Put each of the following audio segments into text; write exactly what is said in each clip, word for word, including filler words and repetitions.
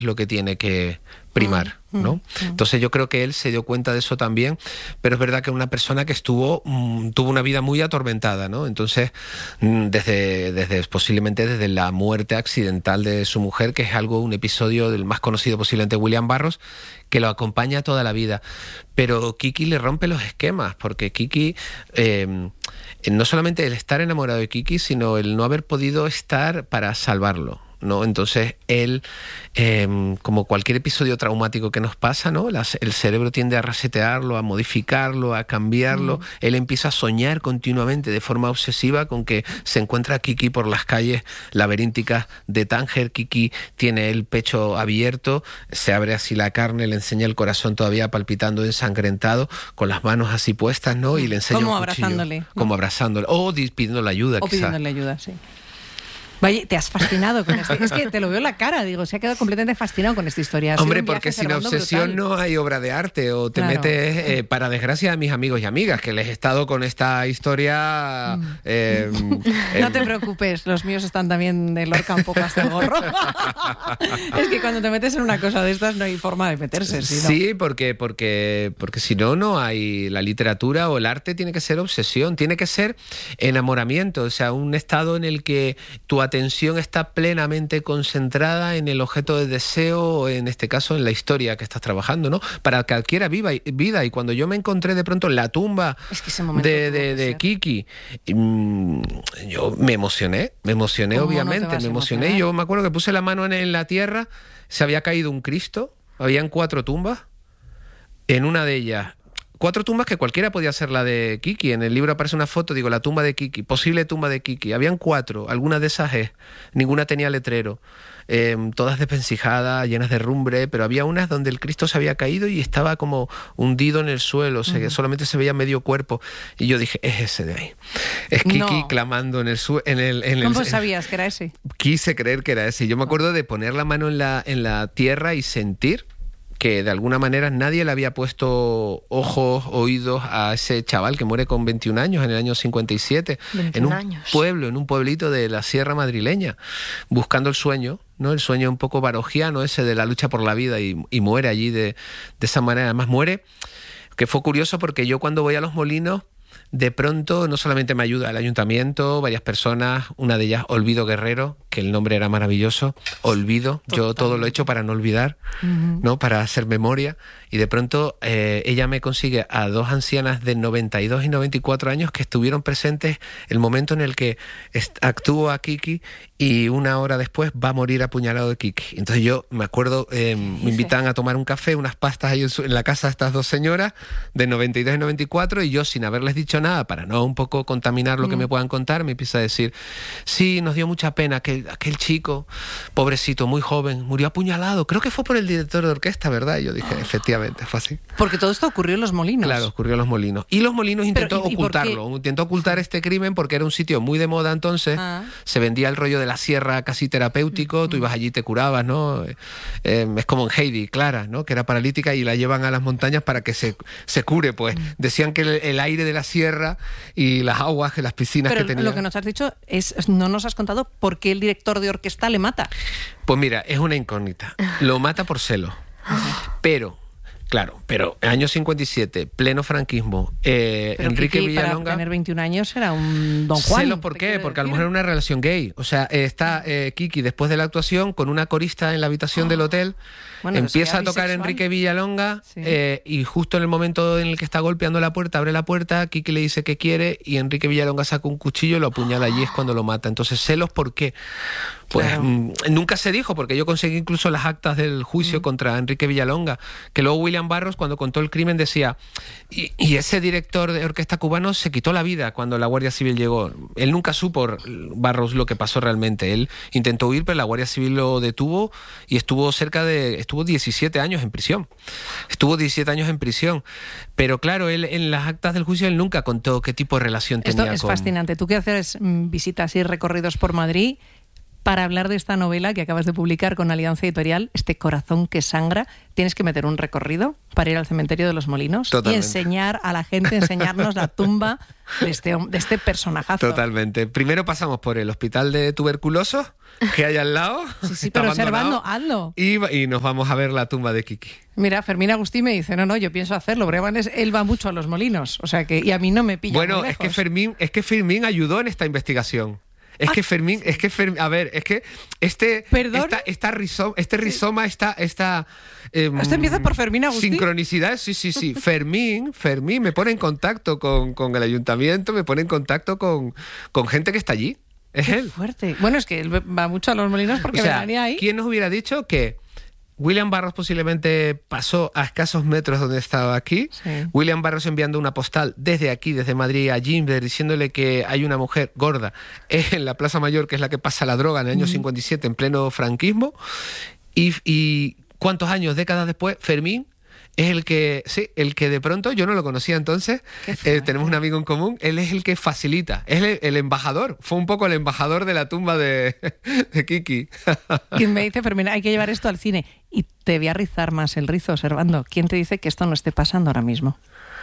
lo que tiene que primar, ¿no? Entonces yo creo que él se dio cuenta de eso también, pero es verdad que es una persona que estuvo mmm, tuvo una vida muy atormentada, ¿no? Entonces mmm, desde, desde posiblemente desde la muerte accidental de su mujer, que es algo, un episodio del más conocido posiblemente, William Burroughs, que lo acompaña toda la vida. Pero Kiki le rompe los esquemas, porque Kiki, eh, no solamente el estar enamorado de Kiki, sino el no haber podido estar para salvarlo, ¿no? Entonces él, eh, como cualquier episodio traumático que nos pasa, ¿no? Las, el cerebro tiende a resetearlo, a modificarlo, a cambiarlo. Mm. Él empieza a soñar continuamente de forma obsesiva con que se encuentra a Kiki por las calles laberínticas de Tánger. Kiki tiene el pecho abierto, se abre así la carne, le enseña el corazón todavía palpitando, ensangrentado, con las manos así puestas, ¿no? Y le enseña como un cuchillo, abrazándole, ¿no? Como abrazándole, o pidiéndole ayuda, o quizá. pidiéndole ayuda, sí. Vaya, te has fascinado con este. Es que te lo veo en la cara, digo, se ha quedado completamente fascinado con esta historia. Hombre, porque sin obsesión brutal. No hay obra de arte, o te claro. metes, eh, para desgracia de mis amigos y amigas, que les he estado con esta historia... Mm. Eh, no eh, te preocupes, los míos están también de Lorca un poco hasta el gorro. Es que cuando te metes en una cosa de estas no hay forma de meterse. ¿Sí, no? Sí, porque, porque, porque si no, no hay... La literatura o el arte tiene que ser obsesión, tiene que ser enamoramiento, o sea, un estado en el que tu atención está plenamente concentrada en el objeto de deseo, o en este caso en la historia que estás trabajando, ¿no? Para que adquiera viva, vida. Y cuando yo me encontré de pronto en la tumba es que de, de, de Kiki, mmm, yo me emocioné, me emocioné obviamente, no me emocioné. Yo me acuerdo que puse la mano en, en la tierra, se había caído un Cristo, habían cuatro tumbas, en una de ellas... Cuatro tumbas que cualquiera podía ser la de Kiki. En el libro aparece una foto, digo, la tumba de Kiki, posible tumba de Kiki. Habían cuatro, algunas de esas es, ninguna tenía letrero, eh, todas desvencijadas, llenas de rumbre, pero había unas donde el Cristo se había caído y estaba como hundido en el suelo, o sea, uh-huh. solamente se veía medio cuerpo. Y yo dije, es ese de ahí. Es Kiki no. clamando en el suelo. En el, en ¿Cómo el, sabías que era ese? Quise creer que era ese. Yo me acuerdo de poner la mano en la, en la tierra y sentir que de alguna manera nadie le había puesto ojos, oídos a ese chaval que muere con veintiún años en el año cincuenta y siete, en un años. pueblo, en un pueblito de la sierra madrileña, buscando el sueño, ¿no? El sueño un poco barogiano ese de la lucha por la vida, y, y muere allí de, de esa manera. Además muere, que fue curioso porque yo cuando voy a Los Molinos, de pronto no solamente me ayuda el ayuntamiento, varias personas, una de ellas Olvido Guerrero, que el nombre era maravilloso, Olvido, Total. Yo todo lo he hecho para no olvidar, uh-huh. ¿no? Para hacer memoria, y de pronto eh, ella me consigue a dos ancianas de noventa y dos y noventa y cuatro años que estuvieron presentes el momento en el que est- actúa Kiki, y una hora después va a morir apuñalado de Kiki. Entonces yo me acuerdo, eh, me invitan a tomar un café, unas pastas ahí en, su, en la casa de estas dos señoras de noventa y dos y noventa y cuatro, y yo, sin haberles dicho nada, para no un poco contaminar lo mm. que me puedan contar, me empieza a decir, sí, nos dio mucha pena que aquel chico, pobrecito, muy joven, murió apuñalado, creo que fue por el director de orquesta, ¿verdad? Y yo dije, oh. efectivamente, fue así. Porque todo esto ocurrió en Los Molinos. Claro, ocurrió en Los Molinos. Y Los Molinos intentó Pero, ¿y, ocultarlo, y intentó ocultar este crimen porque era un sitio muy de moda entonces, ah. se vendía el rollo de la sierra casi terapéutico, mm. tú ibas allí y te curabas, ¿no? Eh, es como en Heidi, Clara, ¿no? Que era paralítica y la llevan a las montañas para que se, se cure, pues. Mm. Decían que el, el aire de la sierra y las aguas, que las piscinas Pero que tenía. Lo que nos has dicho es, no nos has contado por qué el director de orquesta le mata. Pues mira, es una incógnita. Lo mata por celo. Pero, claro, pero en el año cincuenta y siete, pleno franquismo, eh, Enrique Kiki, Villalonga... para tener veintiún años era un don Juan. ¿Celos por qué? Porque a lo mejor era una relación gay. O sea, está eh, Kiki después de la actuación con una corista en la habitación oh. del hotel. Bueno, empieza a tocar bisexual. Enrique Villalonga, sí. eh, y justo en el momento en el que está golpeando la puerta, abre la puerta, Kiki le dice que quiere y Enrique Villalonga saca un cuchillo y lo apuñala allí, es cuando lo mata. Entonces, ¿celos por qué? Pues claro. mmm, nunca se dijo, porque yo conseguí incluso las actas del juicio mm. contra Enrique Villalonga, que luego William Burroughs, cuando contó el crimen, decía, y, y ese director de orquesta cubano se quitó la vida cuando la Guardia Civil llegó. Él nunca supo, Burroughs, lo que pasó realmente. Él intentó huir, pero la Guardia Civil lo detuvo y estuvo cerca de... estuvo diecisiete años en prisión. Estuvo diecisiete años en prisión. Pero claro, él en las actas del juicio él nunca contó qué tipo de relación Esto tenía es con... fascinante. Tú que haces visitas y recorridos por Madrid, para hablar de esta novela que acabas de publicar con Alianza Editorial, Este corazón que sangra. Tienes que meter un recorrido para ir al cementerio de los Molinos. Totalmente. Y enseñar a la gente, enseñarnos la tumba de este, de este personajazo. Totalmente. Primero pasamos por el hospital de tuberculosos que hay al lado. Sí, sí, pero Servando, hazlo. Y, y nos vamos a ver la tumba de Kiki. Mira, Fermín Agustí me dice, no, no, yo pienso hacerlo, porque además él va mucho a los Molinos, o sea que, y a mí no me pilla Bueno, muy es lejos. que Fermín, es que Fermín ayudó en esta investigación. Es Ah, que Fermín, es que Fermín, a ver, es que este, ¿Perdón? esta, esta rizoma, este rizoma, esta, esta eh, ¿Esto empieza por Fermín Agustí? Sincronicidad, sí, sí, sí. Fermín, Fermín me pone en contacto con, con el ayuntamiento, me pone en contacto con, con gente que está allí. Es Qué él. fuerte. Bueno, es que él va mucho a los Molinos porque O sea, venía ahí. ¿quién nos hubiera dicho que William Burroughs posiblemente pasó a escasos metros donde estaba aquí? Sí. William Burroughs enviando una postal desde aquí, desde Madrid, a Gimbert, diciéndole que hay una mujer gorda en la Plaza Mayor, que es la que pasa la droga en el año Mm. cincuenta y siete, en pleno franquismo. Y, y ¿cuántos años, décadas después, Fermín es el que, sí, el que de pronto, yo no lo conocía entonces, eh, tenemos un amigo en común, él es el que facilita, es el, el embajador, fue un poco el embajador de la tumba de, de Kiki. Y me dice Fermín, hay que llevar esto al cine. Y te voy a rizar más el rizo, Servando. ¿Quién te dice que esto no esté pasando ahora mismo?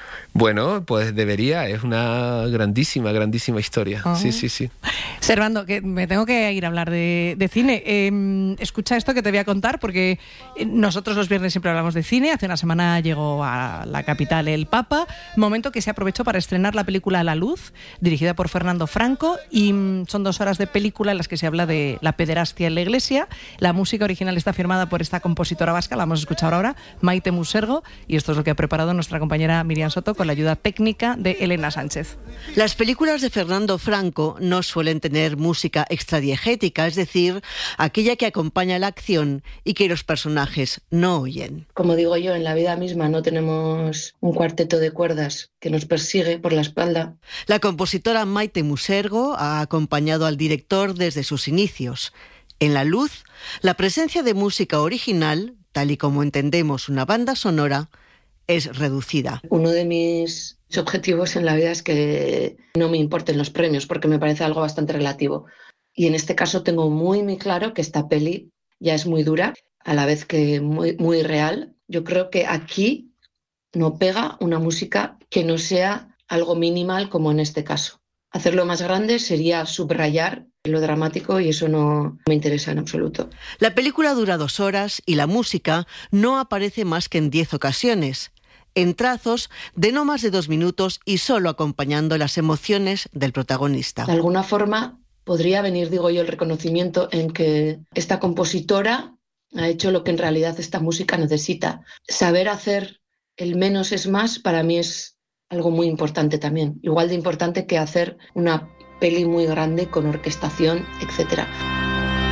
Bueno, pues debería, es una grandísima, grandísima historia. Oh. Sí, sí, sí. Servando, que me tengo que ir a hablar de, de cine. Eh, escucha esto que te voy a contar, porque nosotros los viernes siempre hablamos de cine. Hace una semana llegó a la capital el Papa, momento que se aprovechó para estrenar la película La Luz, dirigida por Fernando Franco, y mm, son dos horas de película en las que se habla de la pederastia en la Iglesia. La música original está firmada por esta compositora vasca, la vamos a escuchar ahora, Maite Musergo, y esto es lo que ha preparado nuestra compañera Miriam Soto con la ayuda técnica de Elena Sánchez. Las películas de Fernando Franco no suelen tener música extradiegética, es decir, aquella que acompaña la acción y que los personajes no oyen. Como digo yo, en la vida misma no tenemos un cuarteto de cuerdas que nos persigue por la espalda. La compositora Maite Musergo ha acompañado al director desde sus inicios. En La Luz, la presencia de música original, tal y como entendemos una banda sonora, es reducida. Uno de mis objetivos en la vida es que no me importen los premios, porque me parece algo bastante relativo. Y en este caso tengo muy, muy claro que esta peli ya es muy dura, a la vez que muy, muy real. Yo creo que aquí no pega una música que no sea algo minimal como en este caso. Hacerlo más grande sería subrayar lo dramático y eso no me interesa en absoluto. La película dura dos horas y la música no aparece más que en diez ocasiones, en trazos de no más de dos minutos y solo acompañando las emociones del protagonista. De alguna forma podría venir, digo yo, el reconocimiento en que esta compositora ha hecho lo que en realidad esta música necesita. Saber hacer el menos es más para mí es algo muy importante también, igual de importante que hacer una peli muy grande con orquestación, etcétera.